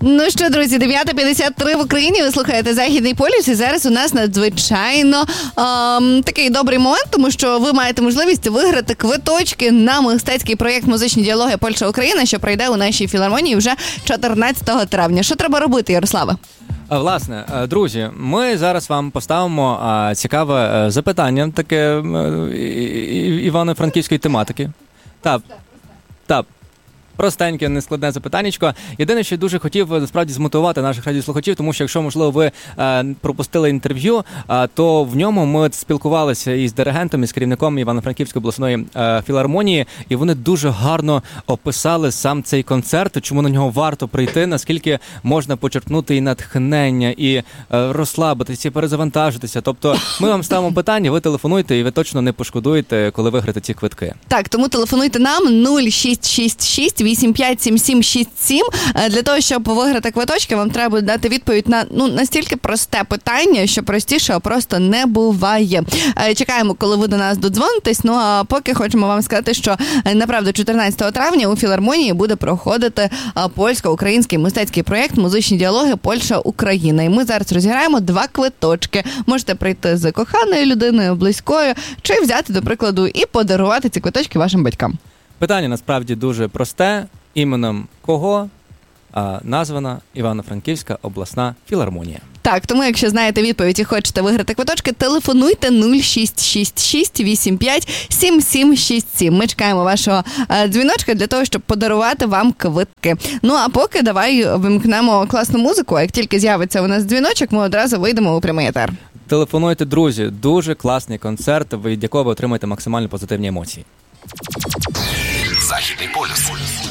Ну що, друзі, 9:53 в Україні, ви слухаєте Західний полюс, і зараз у нас надзвичайно такий добрий момент, тому що ви маєте можливість виграти квиточки на мистецький проєкт «Музичні діалоги Польща-Україна», що пройде у нашій філармонії вже 14 травня. Що треба робити, Ярославе? Власне, друзі, ми зараз вам поставимо цікаве запитання, таке івано-франківської тематики. Так. Простеньке, нескладне запитаннячко. Єдине, що дуже хотів насправді змотивувати наших радіослухачів, тому що якщо, можливо, ви пропустили інтерв'ю, то в ньому ми спілкувалися із диригентом, із керівником Івано-Франківської обласної філармонії, і вони дуже гарно описали сам цей концерт, чому на нього варто прийти, наскільки можна почерпнути і натхнення, і розслабитися, і перезавантажитися. Тобто ми вам ставимо питання, ви телефонуйте, і ви точно не пошкодуєте, коли виграєте ці квитки. Так, тому телефонуйте нам 0666 857767. Для того, щоб виграти квиточки, вам треба дати відповідь на настільки просте питання, що простішого просто не буває. Чекаємо, коли ви до нас додзвонитесь. Ну а поки хочемо вам сказати, що направду 14 травня у філармонії буде проходити польсько-український мистецький проєкт «Музичні діалоги Польща-Україна». І ми зараз розіграємо 2 квиточки. Можете прийти з коханою людиною, близькою, чи взяти, до прикладу, і подарувати ці квиточки вашим батькам. Питання насправді дуже просте. Іменем кого названа Івано-Франківська обласна філармонія? Так, тому якщо знаєте відповідь і хочете виграти квиточки, телефонуйте 0666 85 7767. Ми чекаємо вашого дзвіночка для того, щоб подарувати вам квитки. Ну а поки давай вимкнемо класну музику, а як тільки з'явиться у нас дзвіночок, ми одразу вийдемо у прямий етер. Телефонуйте, друзі. Дуже класний концерт, від якого ви отримаєте максимально позитивні емоції. Західний полюс.